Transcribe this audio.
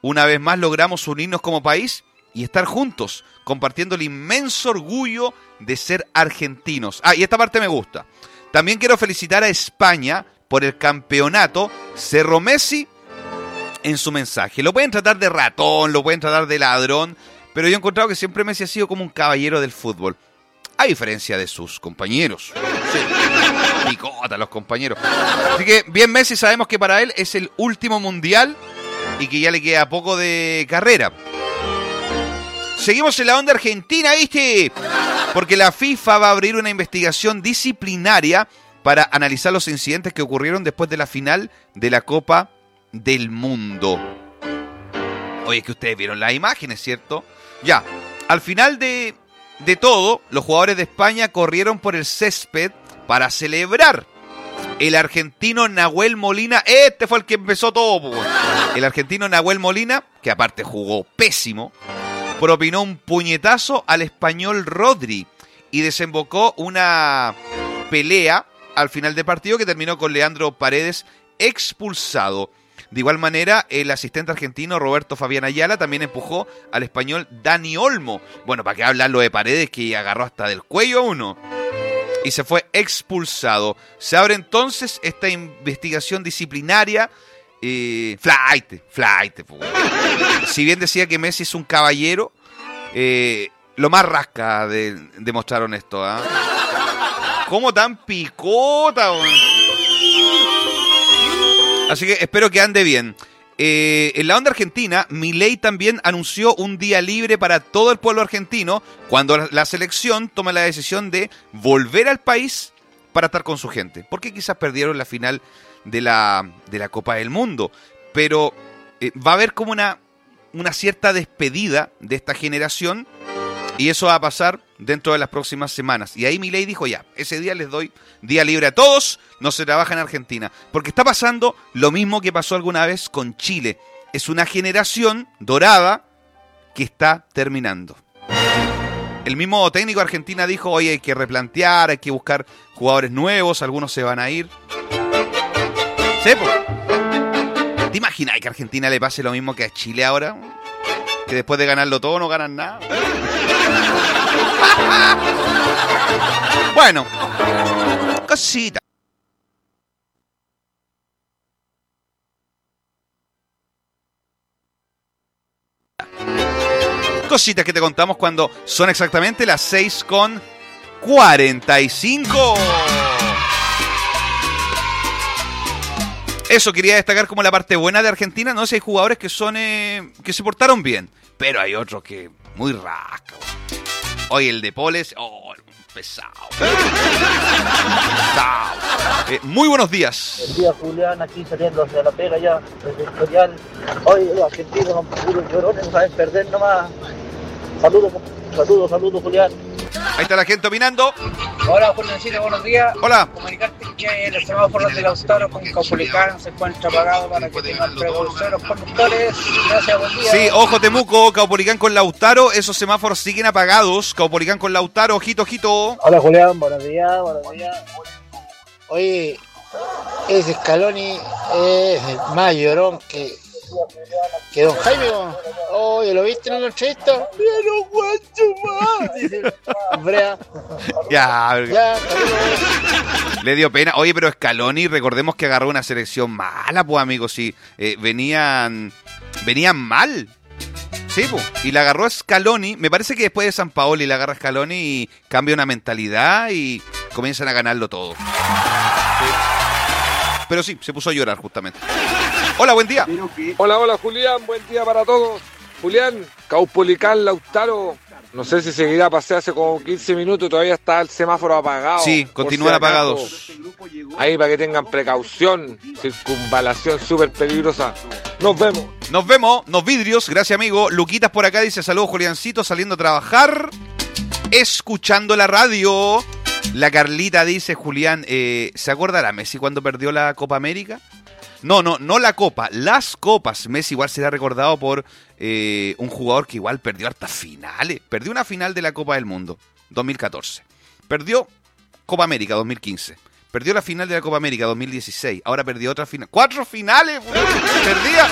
Una vez más logramos unirnos como país y estar juntos, compartiendo el inmenso orgullo de ser argentinos. Y esta parte me gusta. También quiero felicitar a España por el campeonato, cerró Messi en su mensaje. Lo pueden tratar de ratón, lo pueden tratar de ladrón, pero yo he encontrado que siempre Messi ha sido como un caballero del fútbol, a diferencia de sus compañeros. Sí. Picota los compañeros. Así que bien Messi, sabemos que para él es el último mundial y que ya le queda poco de carrera. Seguimos en la onda argentina, ¿viste? Porque la FIFA va a abrir una investigación disciplinaria para analizar los incidentes que ocurrieron después de la final de la Copa del Mundo. Oye, es que ustedes vieron las imágenes, ¿cierto? Ya, al final de todo, los jugadores de España corrieron por el césped para celebrar. El argentino Nahuel Molina, este fue el que empezó todo. El argentino Nahuel Molina, que aparte jugó pésimo, propinó un puñetazo al español Rodri y desembocó una pelea al final del partido que terminó con Leandro Paredes expulsado. De igual manera, el asistente argentino Roberto Fabián Ayala también empujó al español Dani Olmo. Bueno, ¿para qué hablar lo de Paredes, que agarró hasta del cuello a uno? Y se fue expulsado. Se abre entonces esta investigación disciplinaria. Flight. Si bien decía que Messi es un caballero, lo más rasca demostraron esto. ¿Cómo tan picota? Así que espero que ande bien. En la onda argentina, Milei también anunció un día libre para todo el pueblo argentino cuando la selección toma la decisión de volver al país para estar con su gente. Porque quizás perdieron la final de la Copa del Mundo. Pero va a haber como una cierta despedida de esta generación y eso va a pasar dentro de las próximas semanas. Y ahí Milei dijo ya, ese día les doy día libre a todos, no se trabaja en Argentina. Porque está pasando lo mismo que pasó alguna vez con Chile. Es una generación dorada que está terminando. El mismo técnico de Argentina dijo, oye, hay que replantear, hay que buscar jugadores nuevos, algunos se van a ir. ¿Sí, po? ¿Te imaginas que a Argentina le pase lo mismo que a Chile ahora? Que después de ganarlo todo no ganan nada. Bueno, cosita. Cositas que te contamos cuando son exactamente las 6:45. Eso quería destacar como la parte buena de Argentina. No sé, hay jugadores que son que se portaron bien, pero hay otros que muy rasca. Hoy el de Poles, pesado. Muy buenos días. Buen día, Julián, aquí saliendo hacia la pega ya, desde el historial. Hoy los argentinos son puros llorones, no saben perder nomás. Saludos, Julián. Ahí está la gente opinando. Hola, Juliancito, buenos días. Hola. Comunicarte que el semáforo de Lautaro con Caupolicán se encuentra apagado para que tengan precaución los conductores. Gracias, buen día. Sí, ojo Temuco, Caupolicán con Lautaro, esos semáforos siguen apagados. Caupolicán con Lautaro, ojito, ojito. Hola, Julián, buenos días. Oye, ese Scaloni es más llorón que don Jaime. Oye, ¿lo viste en la entrevista? ¡Ya no aguanto más! Dice Brea. Ya. Le dio pena. Oye, pero Scaloni, recordemos que agarró una selección mala, pues, amigos. Sí, venían mal. Sí, pues. Y la agarró Scaloni. Me parece que después de San Paoli la agarra Scaloni y cambia una mentalidad y comienzan a ganarlo todo. Sí. Pero sí, se puso a llorar justamente. Hola, buen día. Hola, Julián, buen día para todos. Julián, Caupolicán, Lautaro, no sé si seguirá a pasar hace como 15 minutos, todavía está el semáforo apagado. Sí, continúan apagados. Ahí para que tengan precaución, circunvalación súper peligrosa. Nos vemos. Nos vidrios, gracias amigo. Luquitas por acá dice, saludos Juliancito, saliendo a trabajar, escuchando la radio. La Carlita dice, Julián, ¿se acordará Messi cuando perdió la Copa América? No la Copa, las Copas. Messi igual será recordado por un jugador que igual perdió hartas finales. Perdió una final de la Copa del Mundo, 2014. Perdió Copa América, 2015. Perdió la final de la Copa América, 2016. Ahora perdió otra final. ¡4 finales! Perdía.